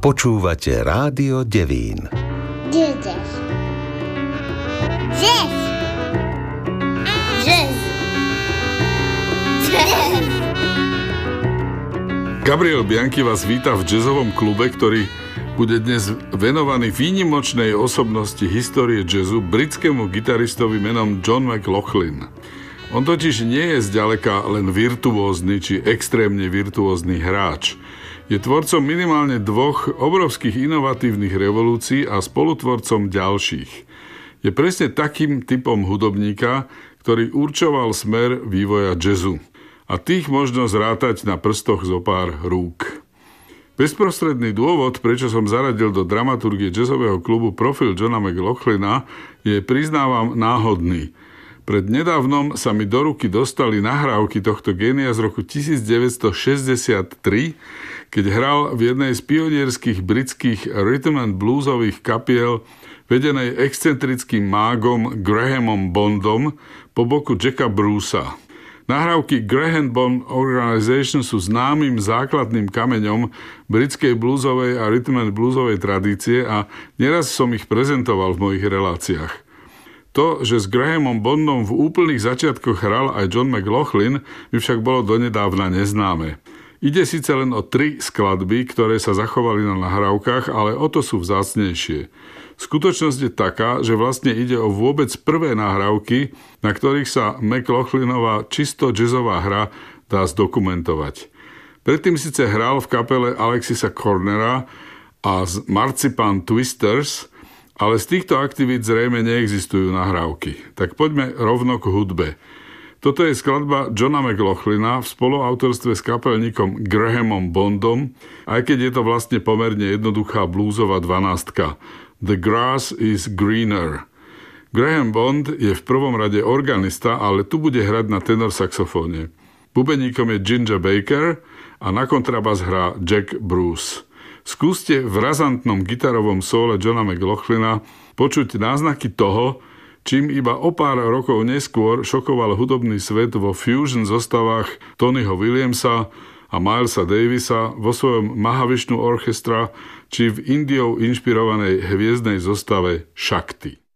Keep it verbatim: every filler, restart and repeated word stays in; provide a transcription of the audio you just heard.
Počúvate Rádio Devín. Jazz. Jazz. Jazz. Jazz. Gabriel Bianchi vás víta v jazzovom klube, ktorý bude dnes venovaný výnimočnej osobnosti histórie jazzu, britskému gitaristovi menom John McLaughlin. On totiž nie je zďaleka len virtuózny či extrémne virtuózny hráč. Je tvorcom minimálne dvoch obrovských inovatívnych revolúcií a spolutvorcom ďalších. Je presne takým typom hudobníka, ktorý určoval smer vývoja jazzu. A tých možno zrátať na prstoch zo pár rúk. Bezprostredný dôvod, prečo som zaradil do dramaturgie jazzového klubu profil Johna McLaughlina, je, priznávam, náhodný. Pred nedávnom sa mi do ruky dostali nahrávky tohto génia z roku devätnásťstošesťdesiattri, keď hral v jednej z pionierských britských rhythm and bluesových kapiel vedenej excentrickým mágom Grahamom Bondom po boku Jacka Brucea. Nahrávky Graham Bond Organization sú známym základným kameňom britskej bluesovej a rhythm and bluesovej tradície a neraz som ich prezentoval v mojich reláciách. To, že s Grahamom Bondom v úplných začiatkoch hral aj John McLaughlin, mi však bolo donedávna neznáme. Ide síce len o tri skladby, ktoré sa zachovali na nahrávkach, ale o to sú vzácnejšie. Skutočnosť je taká, že vlastne ide o vôbec prvé nahrávky, na ktorých sa McLaughlinová čisto jazzová hra dá zdokumentovať. Predtým síce hral v kapele Alexisa Cornera a z Marzipan Twisters, ale z týchto aktivít zrejme neexistujú nahrávky. Tak poďme rovno k hudbe. Toto je skladba Johna McLaughlina v spoluautorstve s kapelníkom Grahamom Bondom, aj keď je to vlastne pomerne jednoduchá bluesová dvanástka. The grass is greener. Graham Bond je v prvom rade organista, ale tu bude hrať na tenor saxofóne. Bubeníkom je Ginger Baker a na kontrabas hrá Jack Bruce. Skúste v razantnom gitarovom sóle Johna McLaughlina počuť náznaky toho, čím iba o pár rokov neskôr šokoval hudobný svet vo fusion zostavách Tonyho Williamsa a Milesa Davisa vo svojom Mahavishnu Orchestra či v Indiou inšpirovanej hviezdnej zostave Shakti.